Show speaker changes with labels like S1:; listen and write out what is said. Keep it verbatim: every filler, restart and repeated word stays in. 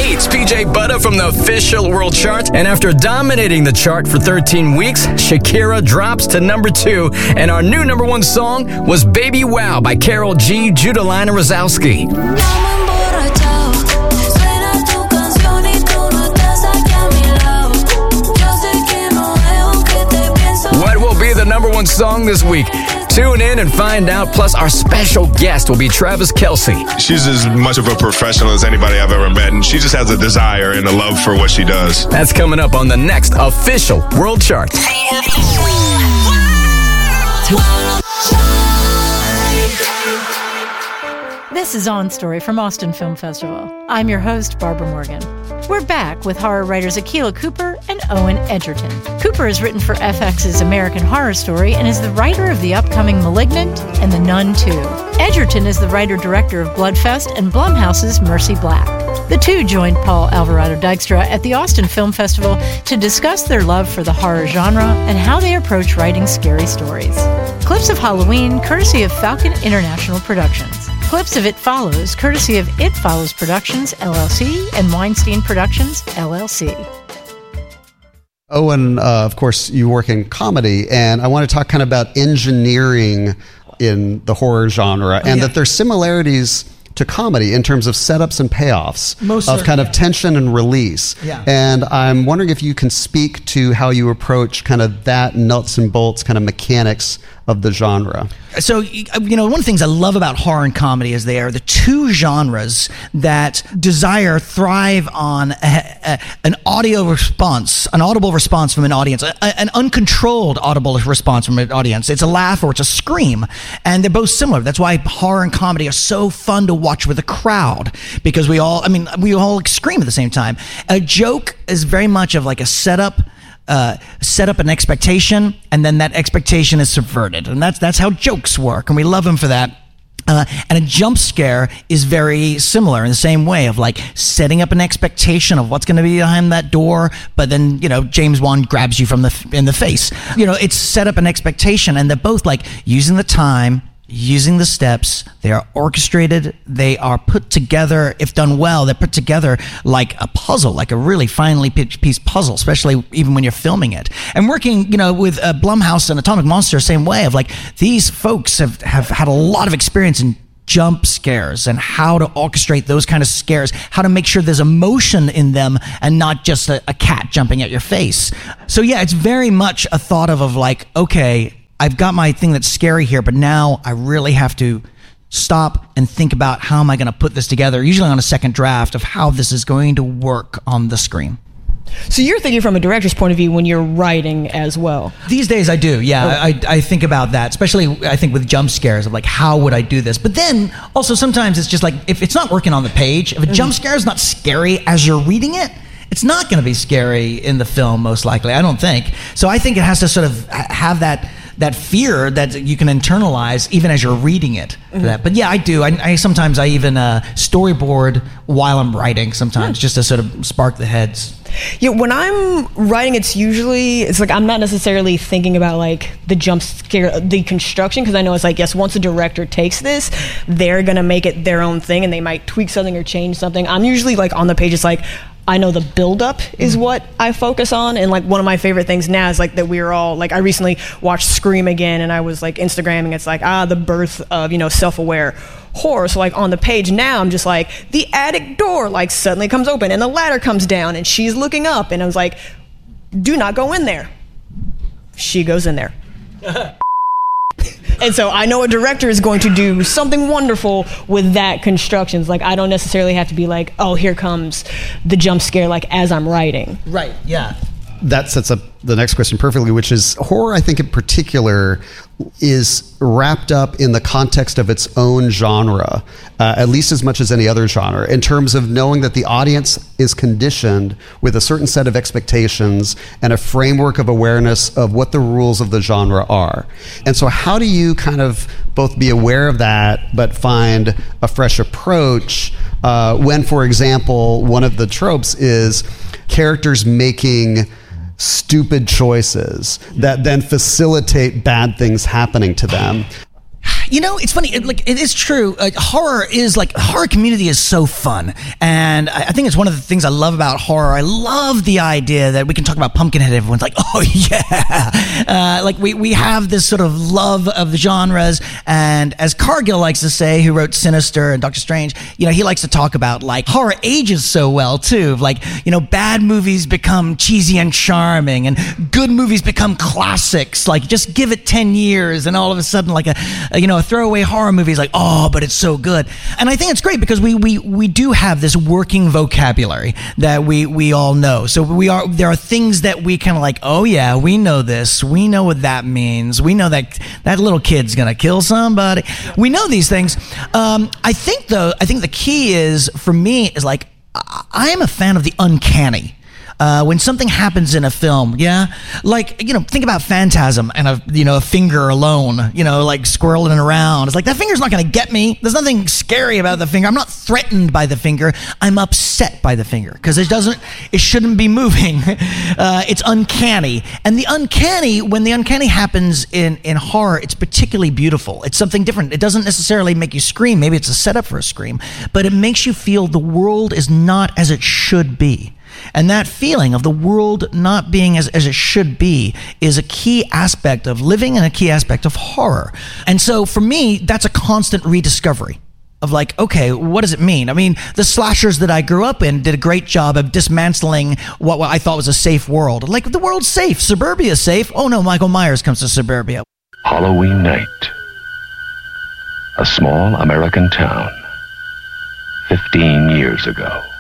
S1: eight, P J Butter from the official world chart. And after dominating the chart for thirteen weeks, Shakira drops to number two. And our new number one song was Baby Wow by Karol G, Judalina Rosowski. What will be the number one song this week? Tune in and find out. Plus, our special guest will be Travis Kelce.
S2: She's as much of a professional as anybody I've ever met, and she just has a desire and a love for what she does.
S1: That's coming up on the next official world chart.
S3: This is On Story from Austin Film Festival. I'm your host, Barbara Morgan. We're back with horror writers Akilah Cooper and Owen Edgerton. Cooper has written for F X's American Horror Story and is the writer of the upcoming Malignant and The Nun two. Edgerton is the writer-director of Bloodfest and Blumhouse's Mercy Black. The two joined Paul Alvarado Dykstra at the Austin Film Festival to discuss their love for the horror genre and how they approach writing scary stories. Clips of Halloween, courtesy of Falcon International Productions. Clips of It Follows, courtesy of It Follows Productions, L L C, and Weinstein Productions, L L C.
S4: Owen, uh, of course, you work in comedy, and I want to talk kind of about engineering in the horror genre, and yeah. that there's similarities to comedy in terms of setups and payoffs
S5: Most
S4: of
S5: certainly.
S4: kind of tension and release.
S5: Yeah.
S4: And I'm wondering if you can speak to how you approach kind of that nuts and bolts kind of mechanics of the genre.
S5: So, you know, one of the things I love about horror and comedy is they are the two genres that desire thrive on a, a, an audio response, an audible response from an audience, a, an uncontrolled audible response from an audience. It's a laugh or it's a scream, and they're both similar. That's why horror and comedy are so fun to watch with a crowd, because we all, I mean, we all scream at the same time. A joke is very much of like a setup, Uh, set up an expectation, and then that expectation is subverted, and that's that's how jokes work, and we love them for that. Uh, and a jump scare is very similar in the same way of like setting up an expectation of what's going to be behind that door, but then, you know, James Wan grabs you from the in the face. You know, it's set up an expectation, and they're both like using the time, using the steps. They are orchestrated. They are put together. If done well, they're put together like a puzzle, like a really finely pitched piece puzzle, especially even when you're filming it. And working, you know, with uh, Blumhouse and Atomic Monster, same way of like, these folks have, have had a lot of experience in jump scares and how to orchestrate those kind of scares, how to make sure there's emotion in them and not just a, a cat jumping at your face. So yeah, it's very much a thought of, of like, okay, I've got my thing that's scary here, but now I really have to stop and think about how am I going to put this together, usually on a second draft of how this is going to work on the screen.
S6: So you're thinking from a director's point of view when you're writing as well?
S5: These days I do, yeah. Oh. I, I think about that, especially I think with jump scares of like, how would I do this? But then also sometimes it's just like, if it's not working on the page, if a mm-hmm. jump scare is not scary as you're reading it, it's not going to be scary in the film, most likely, I don't think. So I think it has to sort of have that that fear that you can internalize even as you're reading it. Mm-hmm. That. But yeah, I do. I, I sometimes I even uh, storyboard while I'm writing sometimes, yeah. just to sort of spark the heads.
S6: Yeah, when I'm writing, it's usually, it's like I'm not necessarily thinking about like the jump scare, the construction, because I know it's like, yes, once the director takes this, they're going to make it their own thing and they might tweak something or change something. I'm usually like on the page, it's like, I know the build-up is what I focus on, and like one of my favorite things now is like that we're all like, I recently watched Scream again, and I was like Instagramming. It's like ah, the birth of, you know, self-aware horror. So like on the page now, I'm just like the attic door like suddenly comes open and the ladder comes down and she's looking up, and I was like, do not go in there. She goes in there. And so I know a director is going to do something wonderful with that constructions. Like I don't necessarily have to be like, oh, here comes the jump scare like as I'm writing.
S5: Right, yeah.
S4: That sets up the next question perfectly, which is horror, I think in particular, is wrapped up in the context of its own genre, uh, at least as much as any other genre, in terms of knowing that the audience is conditioned with a certain set of expectations and a framework of awareness of what the rules of the genre are. And so how do you kind of both be aware of that but find a fresh approach uh, when, for example, one of the tropes is characters making stupid choices that then facilitate bad things happening to them?
S5: You know, it's funny. It, like, it is true. Uh, horror is like, the horror community is so fun. And I, I think it's one of the things I love about horror. I love the idea that we can talk about Pumpkinhead. Everyone's like, oh, yeah. Uh, like, we, we have this sort of love of the genres. And as Cargill likes to say, who wrote Sinister and Doctor Strange, you know, he likes to talk about, like, horror ages so well, too. Like, you know, bad movies become cheesy and charming, and good movies become classics. Like, just give it ten years, and all of a sudden, like, a, a you know, a throwaway horror movie is like, oh, but it's so good. And I think it's great because we we we do have this working vocabulary that we we all know. So we are there are things that we kind of like, oh yeah, we know this. We know what that means. We know that that little kid's gonna kill somebody. We know these things. Um, I think though, I think the key is for me is like, I am a fan of the uncanny. Uh, when something happens in a film, yeah, like, you know, think about Phantasm and a, you know, a finger alone, you know, like squirreling around. It's like, that finger's not going to get me. There's nothing scary about the finger. I'm not threatened by the finger. I'm upset by the finger because it doesn't, it shouldn't be moving. Uh, it's uncanny. And the uncanny, when the uncanny happens in, in horror, it's particularly beautiful. It's something different. It doesn't necessarily make you scream. Maybe it's a setup for a scream, but it makes you feel the world is not as it should be. And that feeling of the world not being as, as it should be is a key aspect of living and a key aspect of horror. And so for me, that's a constant rediscovery of like, okay, what does it mean? I mean, the slashers that I grew up in did a great job of dismantling what, what I thought was a safe world. Like, the world's safe. Suburbia's safe. Oh no, Michael Myers comes to Suburbia.
S7: Halloween night. A small American town. Fifteen years ago.